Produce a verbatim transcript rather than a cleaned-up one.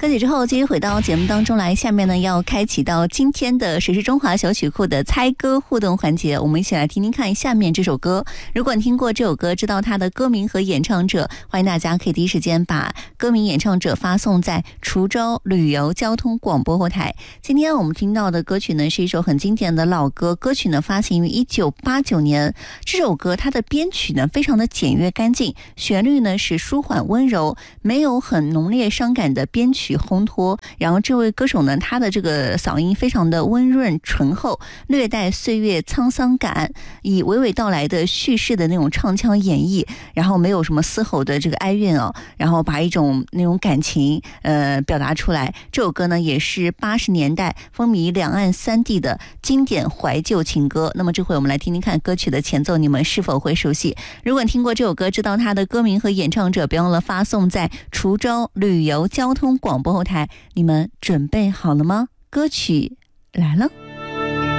歌曲之后继续回到节目当中来，下面呢要开启到今天的谁是中华小曲库的猜歌互动环节，我们一起来听听看下面这首歌。如果你听过这首歌，知道它的歌名和演唱者，欢迎大家可以第一时间把歌名演唱者发送在滁州旅游交通广播后台。今天我们听到的歌曲呢是一首很经典的老歌，歌曲呢发行于一九八九年。这首歌它的编曲呢非常的简约干净，旋律呢是舒缓温柔，没有很浓烈伤感的编曲烘托。然后这位歌手呢，他的这个嗓音非常的温润醇厚，略带岁月沧桑感，以娓娓道来的叙事的那种唱腔演绎，然后没有什么嘶吼的这个哀怨哦，然后把一种那种感情呃表达出来。这首歌呢也是八十年代风靡两岸三地的经典怀旧情歌。那么这回我们来听听看歌曲的前奏，你们是否会熟悉？如果你听过这首歌，知道它的歌名和演唱者，别忘了发送在滁州旅游交通广播后台。你们准备好了吗？歌曲来了。